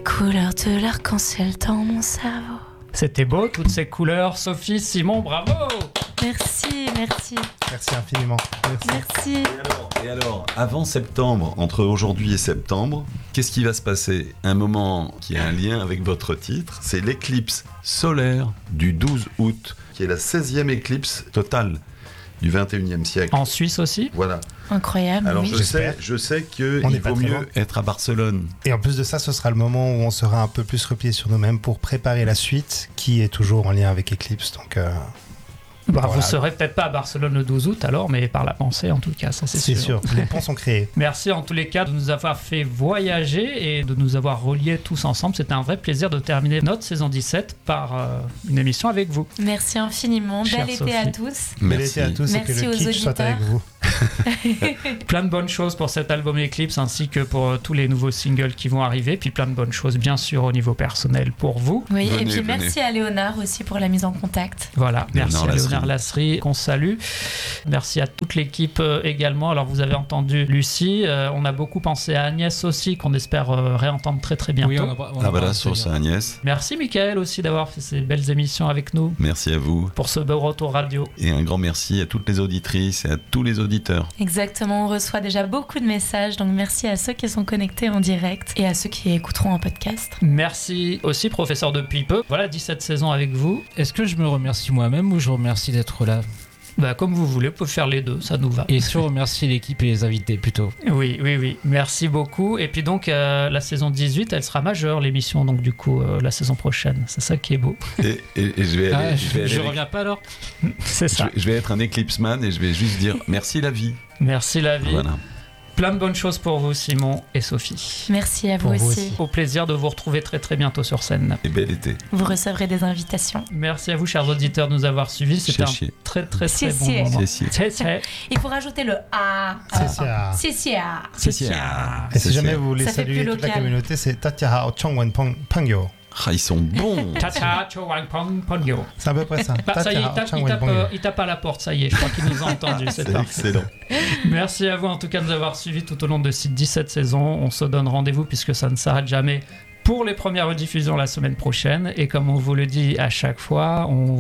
couleurs de l'arc-en-ciel dans mon cerveau. C'était beau, toutes ces couleurs. Sophie, Simon, bravo! Merci. Merci infiniment. Merci. Et alors, avant septembre, entre aujourd'hui et septembre, qu'est-ce qui va se passer? Un moment qui a un lien avec votre titre, c'est l'éclipse solaire du 12 août, qui est la 16e éclipse totale du 21e siècle. En Suisse aussi? Voilà. Incroyable. Alors oui. je sais qu'il On n'est pas vaut très mieux loin. être à Barcelone. Et en plus de ça, ce sera le moment où on sera un peu plus replié sur nous-mêmes pour préparer la suite, qui est toujours en lien avec Eclipse. Donc, voilà. Vous serez peut-être pas à Barcelone le 12 août alors, mais par la pensée en tout cas, ça c'est sûr. Les ponts sont créés. Merci en tous les cas de nous avoir fait voyager et de nous avoir reliés tous ensemble. C'était un vrai plaisir de terminer notre saison 17 par une émission avec vous. Merci infiniment. Chère Bel été à Sophie. tous. Bel Merci. été à tous et Merci que le aux kitsch soit auditeurs. avec vous. Plein de bonnes choses pour cet album Eclipse ainsi que pour tous les nouveaux singles qui vont arriver. Puis plein de bonnes choses bien sûr au niveau personnel pour vous. Oui, Venez, et puis venez. merci à Léonard aussi pour la mise en contact. Voilà, merci Léonard à Lasserie. Léonard Lasserie qu'on salue. Merci à toute l'équipe également. Alors vous avez entendu Lucie, on a beaucoup pensé à Agnès aussi qu'on espère réentendre très très bientôt. Oui, on a Ah voilà, sur ça, Agnès. Merci Mickaël aussi d'avoir fait ces belles émissions avec nous Merci à vous. pour ce beau retour radio. Et un grand merci à toutes les auditrices et à tous les auditeurs. Exactement, on reçoit déjà beaucoup de messages, donc merci à ceux qui sont connectés en direct et à ceux qui écouteront en podcast. Merci aussi professeur depuis peu. Voilà 17 saisons avec vous. Est-ce que je me remercie moi-même ou je remercie d'être là? Comme vous voulez, vous pouvez faire les deux, ça nous va. Et je remercie l'équipe et les invités plutôt. Oui. Merci beaucoup. Et puis donc, la saison 18, elle sera majeure, l'émission, donc du coup, la saison prochaine. C'est ça qui est beau. Et je vais aller, Je reviens pas alors? C'est ça. je vais être un Eclipse-man et je vais juste dire merci la vie. Merci la vie. Voilà. Plein de bonnes choses pour vous, Simon et Sophie. Merci à vous Pour vous aussi. aussi. Au plaisir de vous retrouver très très bientôt sur scène. Et bel été. Vous recevrez des invitations. Merci à vous, chers auditeurs, de nous avoir suivis. C'était un Chier. très très C'est bon sier. moment. C'est Il faut rajouter le A. C'est ça. C'est ça. Et si jamais vous voulez Ça fait plus saluer toute la local. communauté, c'est Tatiaha Chongwen Pangyo. Ah, ils sont bons. Tata, chowang, pong, pongyo. C'est à peu près ça. Bah, ça y est, Tatiaha il Chongwen Pangyo. tape à la porte, ça y est, je crois qu'il nous a entendus, c'est C'est parfait. excellent. Merci à vous en tout cas de nous avoir suivis tout au long de ces 17 saisons. On se donne rendez-vous puisque ça ne s'arrête jamais pour les premières rediffusions la semaine prochaine. Et comme on vous le dit à chaque fois, on